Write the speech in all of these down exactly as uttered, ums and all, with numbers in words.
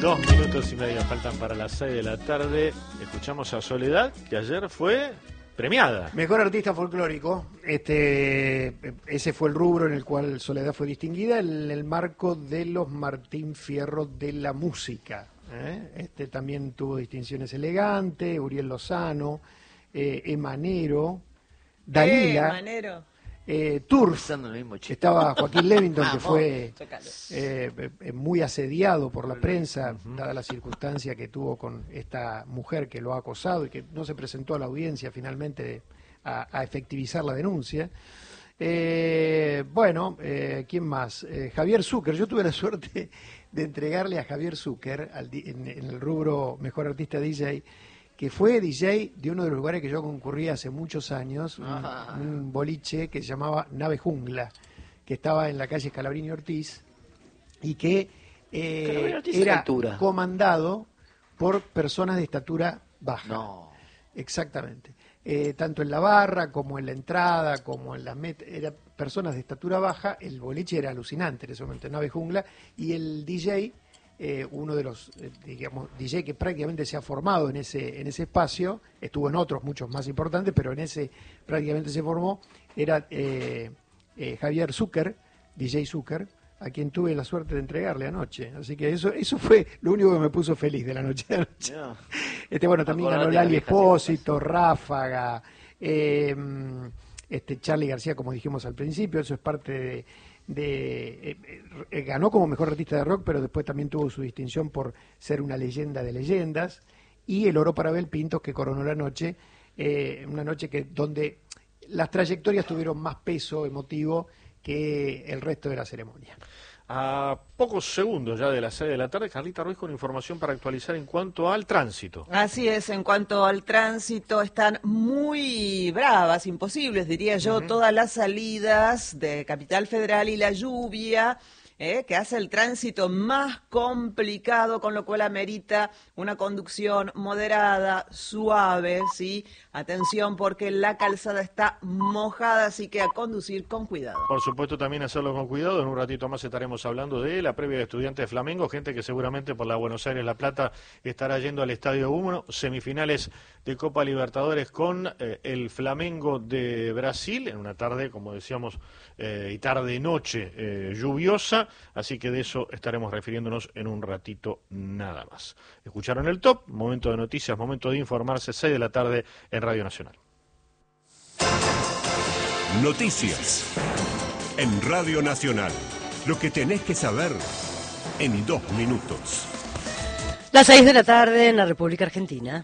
Dos minutos y medio faltan para las seis de la tarde. Escuchamos a Soledad, que ayer fue premiada. Mejor artista folclórico. Este, ese fue el rubro en el cual Soledad fue distinguida en el marco de los Martín Fierro de la música. ¿eh? Este también tuvo distinciones elegantes, Uriel Lozano, eh, Emanero, Dalila. Eh, Manero. Eh, Turf, estaba Joaquín Levington, que fue eh, eh, muy asediado por la prensa, dada la circunstancia que tuvo con esta mujer que lo ha acosado y que no se presentó a la audiencia finalmente a, a efectivizar la denuncia. Eh, bueno, eh, ¿quién más? Eh, Javier Zucker. Yo tuve la suerte de entregarle a Javier Zucker, al, en, en el rubro Mejor Artista D J, que fue D J de uno de los lugares que yo concurría hace muchos años, un, un boliche que se llamaba Nave Jungla, que estaba en la calle Scalabrini Ortiz, y que eh, Ortiz era altura. comandado por personas de estatura baja. No. Exactamente. Eh, tanto en la barra, como en la entrada, como en las metas, eran personas de estatura baja. El boliche era alucinante en ese momento, Nave Jungla, y el D J... Eh, uno de los, eh, digamos, D J que prácticamente se ha formado en ese en ese espacio, estuvo en otros muchos más importantes, pero en ese prácticamente se formó, era eh, eh, Javier Zucker, D J Zucker, a quien tuve la suerte de entregarle anoche. Así que eso eso fue lo único que me puso feliz de la noche de anoche. Yeah. Este, bueno, también ganó Lali Espósito, Ráfaga, eh, este Charly García, como dijimos al principio. Eso es parte de... de eh, eh, ganó como mejor artista de rock, pero después también tuvo su distinción por ser una leyenda de leyendas, y el oro para Abel Pintos, que coronó la noche, eh, una noche que donde las trayectorias tuvieron más peso emotivo que el resto de la ceremonia. A pocos segundos ya de las seis de la tarde, Carlita Ruiz con información para actualizar en cuanto al tránsito. Así es, en cuanto al tránsito, están muy bravas, imposibles, diría yo, uh-huh. todas las salidas de Capital Federal y la lluvia, eh, que hace el tránsito más complicado, con lo cual amerita una conducción moderada, suave, ¿sí? Atención, porque la calzada está mojada, así que a conducir con cuidado. Por supuesto, también hacerlo con cuidado. En un ratito más estaremos hablando de la previa de Estudiantes de Flamengo, gente que seguramente por la Buenos Aires-La Plata estará yendo al Estadio uno, semifinales de Copa Libertadores con eh, el Flamengo de Brasil, en una tarde, como decíamos, eh, y tarde-noche eh, lluviosa, así que de eso estaremos refiriéndonos en un ratito nada más. Escucharon el top, momento de noticias, momento de informarse, seis de la tarde en Radio Nacional. Noticias en Radio Nacional. Lo que tenés que saber en dos minutos. Las seis de la tarde en la República Argentina.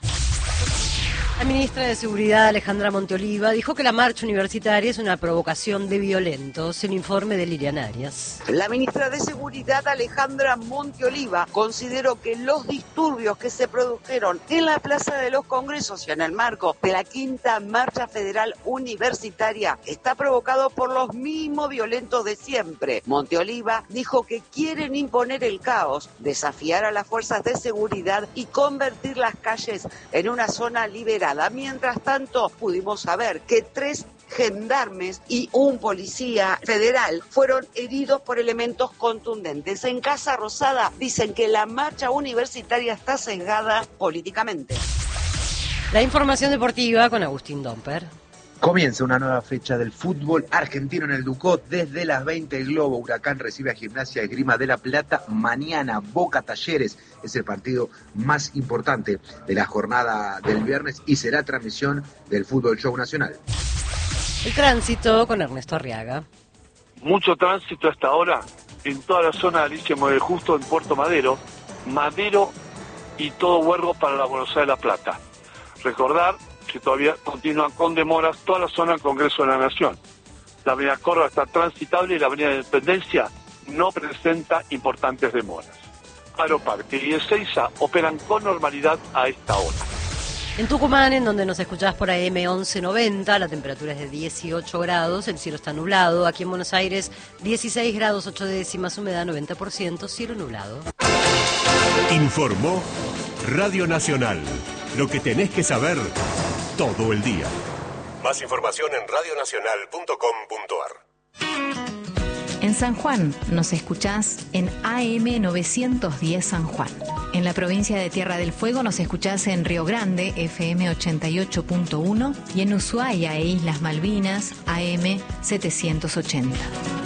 La ministra de Seguridad, Alejandra Monteoliva, dijo que la marcha universitaria es una provocación de violentos. El informe de Lilian Arias. La ministra de Seguridad, Alejandra Monteoliva, consideró que los disturbios que se produjeron en la Plaza de los Congresos y en el marco de la quinta marcha federal universitaria está provocado por los mismos violentos de siempre. Monteoliva dijo que quieren imponer el caos, desafiar a las fuerzas de seguridad y convertir las calles en una zona liberada. Mientras tanto, pudimos saber que tres gendarmes y un policía federal fueron heridos por elementos contundentes. En Casa Rosada dicen que la marcha universitaria está sesgada políticamente. La información deportiva con Agustín Domper. Comienza una nueva fecha del fútbol argentino en el Ducó. Desde las veinte el Globo Huracán recibe a Gimnasia Esgrima de La Plata. Mañana Boca Talleres es el partido más importante de la jornada del viernes y será transmisión del Fútbol Show Nacional. El tránsito con Ernesto Arriaga. Mucho tránsito hasta ahora en toda la zona de Alicia Mueve Justo, en Puerto Madero, Madero y todo Huergo para la Buenos Aires de La Plata. Recordar que todavía continúan con demoras toda la zona del Congreso de la Nación. La avenida Córdoba está transitable y la avenida Independencia no presenta importantes demoras. Aeroparque y Ezeiza operan con normalidad a esta hora. En Tucumán, en donde nos escuchás por A M once noventa, la temperatura es de dieciocho grados, el cielo está nublado. Aquí en Buenos Aires, dieciséis grados ocho décimas, humedad noventa por ciento, cielo nublado. Informó Radio Nacional. Lo que tenés que saber todo el día. Más información en radio nacional punto com punto a r. En San Juan nos escuchás en A M novecientos diez San Juan. En la provincia de Tierra del Fuego nos escuchás en Río Grande, F M ochenta y ocho punto uno, y en Ushuaia e Islas Malvinas, A M setecientos ochenta.